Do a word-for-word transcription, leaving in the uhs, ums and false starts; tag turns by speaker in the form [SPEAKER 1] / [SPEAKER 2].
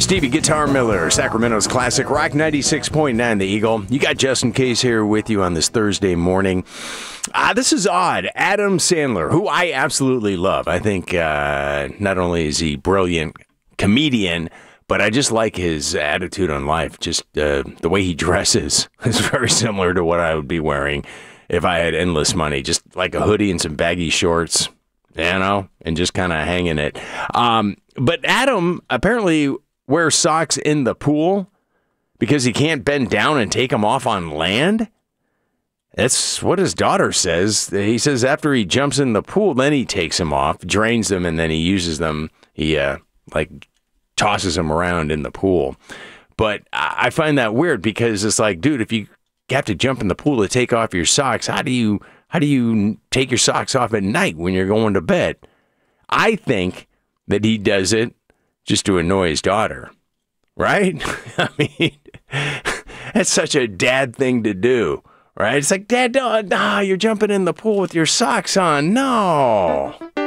[SPEAKER 1] Stevie Guitar Miller, Sacramento's classic rock, ninety-six point nine The Eagle. You got Justin Case here with you on this Thursday morning. Uh, this is odd. Adam Sandler, who I absolutely love. I think uh, not only is he brilliant comedian, but I just like his attitude on life. Just uh, the way he dresses is very similar to what I would be wearing if I had endless money. Just like a hoodie and some baggy shorts, you know, and just kind of hanging it. Um, but Adam apparently wears socks in the pool because he can't bend down and take them off on land. That's what his daughter says. He says after he jumps in the pool, then he takes them off, drains them, and then he uses them. He, uh, like, tosses them around in the pool. But I find that weird because it's like, dude, if you have to jump in the pool to take off your socks, how do you how do you take your socks off at night when you're going to bed? I think that he does it just to annoy his daughter, right? I mean, that's such a dad thing to do, right? It's like, Dad, no, nah, you're jumping in the pool with your socks on. No.